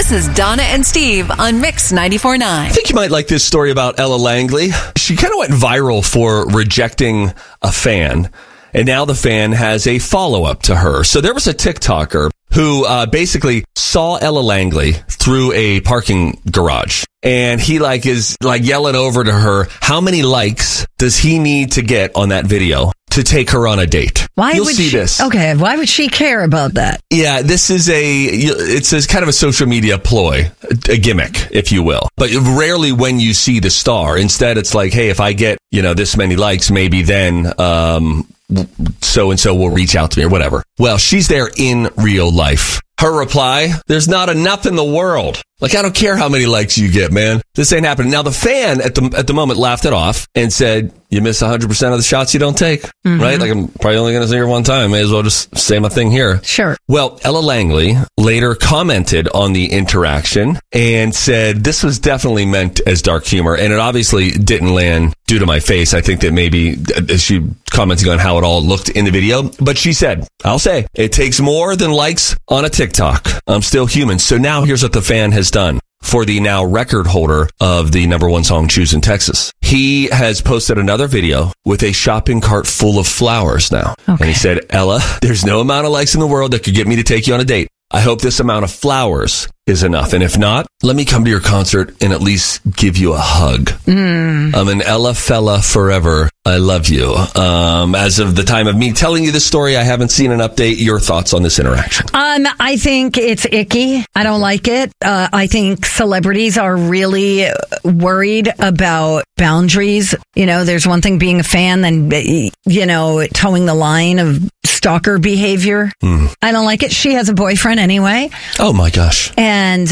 This is Donna and Steve on Mix 94.9. I think you might like this story about Ella Langley. She kind of went viral for rejecting a fan, and now the fan has a follow-up to her. So there was a TikToker who basically saw Ella Langley through a parking garage. And he is yelling over to her, how many likes does he need to get on that video to take her on a date? You'll see this. Okay, why would she care about that? Yeah, this is it's kind of a social media ploy, a gimmick, if you will. But rarely when you see the star. Instead, it's like, hey, if I get, this many likes, maybe then so-and-so will reach out to me or whatever. Well, she's there in real life. Her reply, there's not enough in the world. I don't care how many likes you get, man. This ain't happening. Now, the fan at the moment laughed it off and said, you miss 100% of the shots you don't take, right? I'm probably only going to see her one time. May as well just say my thing here. Sure. Well, Ella Langley later commented on the interaction and said this was definitely meant as dark humor, and it obviously didn't land due to my face. I think that maybe she commenting on how it all looked in the video, but she said, I'll say, it takes more than likes on a TikTok. I'm still human. So now here's what the fan has done for the now record holder of the #1 song, Choose in Texas. He has posted another video with a shopping cart full of flowers now. Okay. And he said, Ella, there's no amount of likes in the world that could get me to take you on a date. I hope this amount of flowers is enough. And if not, let me come to your concert and at least give you a hug. I'm an Ella fella forever. I love you. As of the time of me telling you this story, I haven't seen an update. Your thoughts on this interaction? I think it's icky. I don't like it. I think celebrities are really worried about boundaries. There's one thing being a fan than, towing the line of stalker behavior. I don't like it. She has a boyfriend anyway. Oh my gosh. And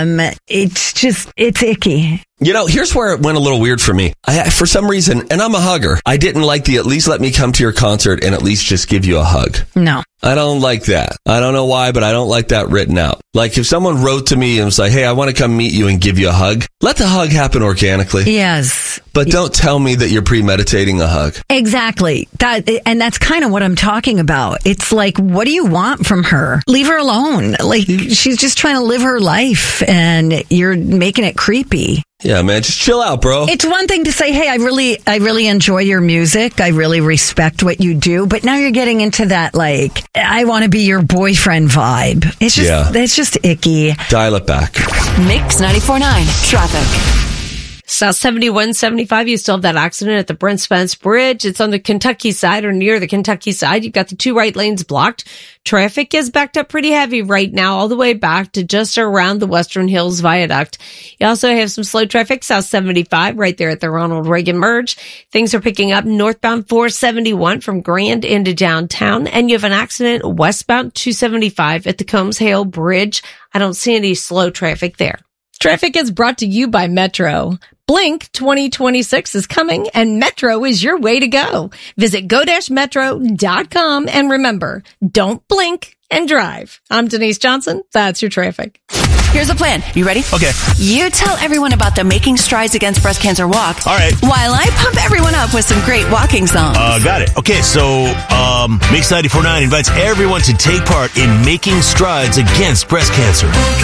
it's icky. Here's where it went a little weird for me. For some reason, and I'm a hugger, I didn't like the at least let me come to your concert and at least just give you a hug. No. I don't like that. I don't know why, but I don't like that written out. If someone wrote to me and was like, hey, I want to come meet you and give you a hug, let the hug happen organically. Yes. But don't tell me that you're premeditating a hug. Exactly. That's kind of what I'm talking about. It's like, what do you want from her? Leave her alone. She's just trying to live her life and you're making it creepy. Yeah, man, just chill out, bro. It's one thing to say, hey, I really enjoy your music. I really respect what you do. But now you're getting into that, I want to be your boyfriend vibe. It's just icky. Dial it back. Mix 94.9 traffic. South 7175, you still have that accident at the Brent Spence Bridge. It's on the Kentucky side or near the Kentucky side. You've got the two right lanes blocked. Traffic is backed up pretty heavy right now, all the way back to just around the Western Hills Viaduct. You also have some slow traffic, South 75, right there at the Ronald Reagan Merge. Things are picking up northbound 471 from Grand into downtown. And you have an accident westbound 275 at the Combs Hale Bridge. I don't see any slow traffic there. Traffic is brought to you by Metro. Blink 2026 is coming and Metro is your way to go. Visit go-metro.com and remember, don't blink and drive. I'm Denise Johnson. That's your traffic. Here's the plan. You ready? Okay. You tell everyone about the Making Strides Against Breast Cancer walk. All right. While I pump everyone up with some great walking songs. Got it. Okay, so Mix 94.9 invites everyone to take part in Making Strides Against Breast Cancer.